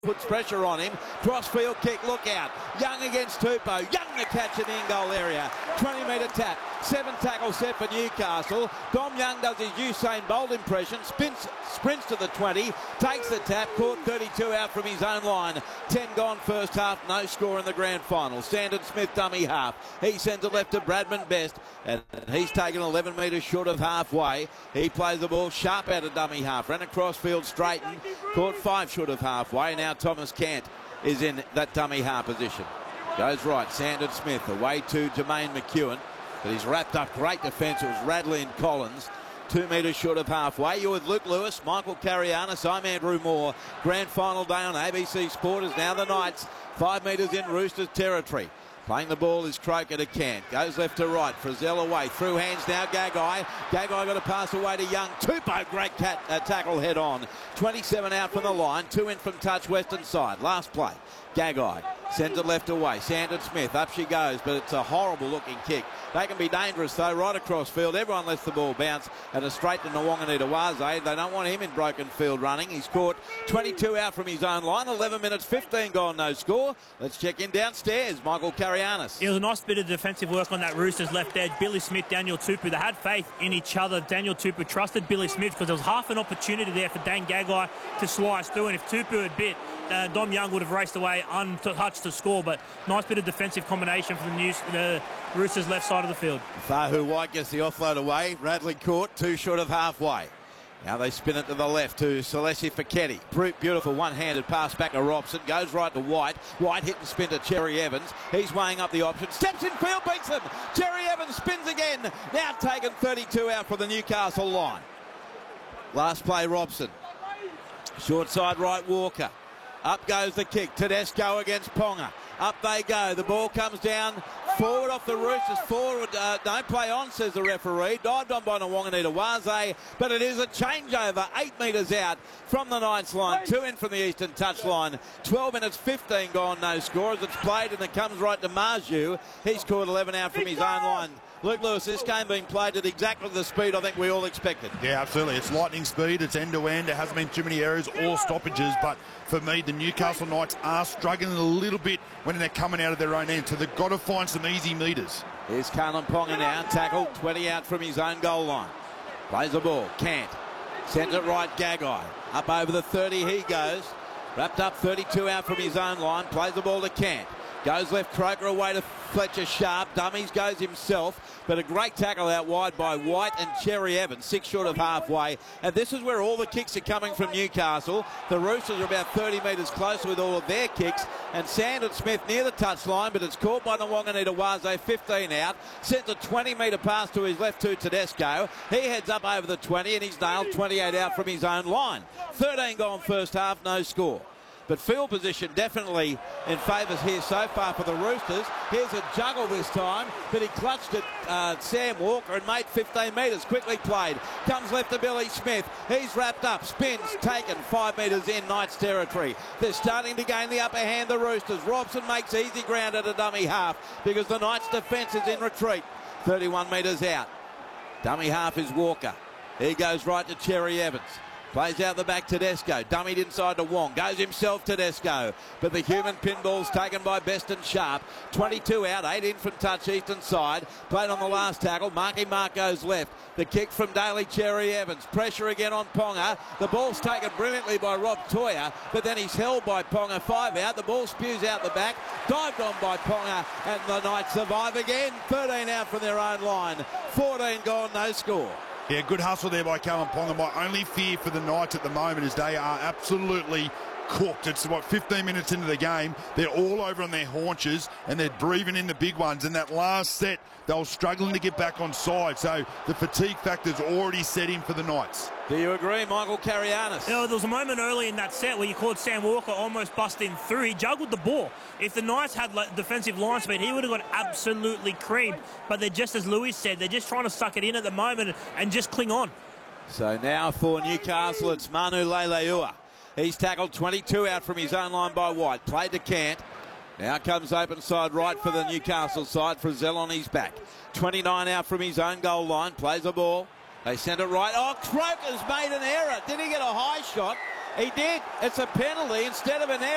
Puts pressure on him. Crossfield kick, look out. Young against Tupou. Young to catch in the in-goal area. 20-metre tap. 7 tackle set for Newcastle. Dom Young does his Usain Bolt impression. Sprints to the 20. Takes the tap. Caught 32 out from his own line. 10 gone first half. No score in the grand final. Sandon Smith dummy half. He sends it left to Bradman Best. And he's taken 11 metres short of halfway. He plays the ball sharp out of dummy half. Ran across field, straightened. Caught 5 short of halfway. Now Thomas Cant is in that dummy half position. Goes right. Sandon Smith away to Jermaine McEwen. But he's wrapped up. Great defence. It was Radley and Collins. 2 metres short of halfway. You're with Luke Lewis, Michael Carianis. I'm Andrew Moore. Grand final day on ABC Sport is now the Knights. 5 metres in Roosters territory. Playing the ball is Croker to Cant. Goes left to right. Frizzell away. Through hands now. Gagai. Gagai got a pass away to Young. Tupou. Great tackle head on. 27 out from the line. 2 in from touch western side. Last play. Gagai sends it left away. Sandon Smith. Up she goes, but it's a horrible looking kick. They can be dangerous though, right across field. Everyone lets the ball bounce and a straight to Nwanganitawase. They don't want him in broken field running. He's caught 22 out from his own line. 11 minutes, 15 gone, no score. Let's check in downstairs. Michael Carianis. It was a nice bit of defensive work on that Roosters left edge. Billy Smith, Daniel Tupou. They had faith in each other. Daniel Tupou trusted Billy Smith because there was half an opportunity there for Dan Gagai to slice through. And if Tupou had bit, Dom Young would have raced away untouched to score. But nice bit of defensive combination from the Roosters left side of the field. Fahu White gets the offload away. Radley caught 2 short of halfway. Now they spin it to the left to Celessi Fiketti. Beautiful one-handed pass back to Robson. Goes right to White. White hit and spin to Cherry Evans. He's weighing up the option. Steps in field, beats him. Cherry Evans spins again. Now taken 32 out for the Newcastle line. Last play, Robson. Short side right, Walker. Up goes the kick. Tedesco against Ponga. Up they go. The ball comes down. Forward off the Roosters. Forward. Don't play on, says the referee. Dived on by Nwanganitawase. But it is a changeover. 8 metres out from the Knights line. 2 in from the eastern touch line. 12 minutes, 15 gone, no score as it's played. And it comes right to Marju. He's caught 11 out from his own line. Luke Lewis, this game being played at exactly the speed I think we all expected. Yeah, absolutely. It's lightning speed. It's end-to-end. There hasn't been too many errors or stoppages. But for me, the Newcastle Knights are struggling a little bit when they're coming out of their own end. So they've got to find some easy metres. Here's Kalyn Ponga now. Tackled 20 out from his own goal line. Plays the ball. Cant. Sends it right. Gagai. Up over the 30 he goes. Wrapped up 32 out from his own line. Plays the ball to Cant. Goes left, Croker away to Fletcher Sharp. Dummies goes himself, but a great tackle out wide by White and Cherry Evans, 6 short of halfway. And this is where all the kicks are coming from Newcastle. The Roosters are about 30 metres closer with all of their kicks. And Sandon Smith near the touchline, but it's caught by Nwanganitawase, 15 out. Sends a 20-metre pass to his left to Tedesco. He heads up over the 20 and he's nailed 28 out from his own line. 13 gone first half, no score. But field position definitely in favours here so far for the Roosters. Here's a juggle this time, but he clutched at Sam Walker and made 15 metres. Quickly played. Comes left to Billy Smith. He's wrapped up. Spins. Taken 5 metres in Knights territory. They're starting to gain the upper hand, the Roosters. Robson makes easy ground at a dummy half because the Knights defence is in retreat. 31 metres out. Dummy half is Walker. He goes right to Cherry Evans. Plays out the back Tedesco. Dummied inside to Wong. Goes himself Tedesco. But the human pinball's taken by Best and Sharp. 22 out. 8 in from touch eastern side. Played on the last tackle. Marky Mark goes left. The kick from Daly Cherry Evans. Pressure again on Ponga. The ball's taken brilliantly by Rob Toya. But then he's held by Ponga. 5 out. The ball spews out the back. Dived on by Ponga. And the Knights survive again. 13 out from their own line. 14 gone. No score. Yeah, good hustle there by Kalyn Ponga. My only fear for the Knights at the moment is they are absolutely cooked. It's what, 15 minutes into the game. They're all over on their haunches and they're breathing in the big ones. In that last set, they were struggling to get back on side. So the fatigue factor's already set in for the Knights. Do you agree, Michael Carianis? You know, there was a moment early in that set where you called Sam Walker almost busting through. He juggled the ball. If the Knights had defensive line speed, he would have got absolutely creamed. But they're just, as Louis said, they're just trying to suck it in at the moment and just cling on. So now for Newcastle, it's Manu Leilua. He's tackled 22 out from his own line by White. Played to Cant. Now comes open side right for the Newcastle side. Frizzell on his back. 29 out from his own goal line. Plays the ball. They send it right. Oh, Croker's made an error. Did he get a high shot? He did. It's a penalty instead of an error.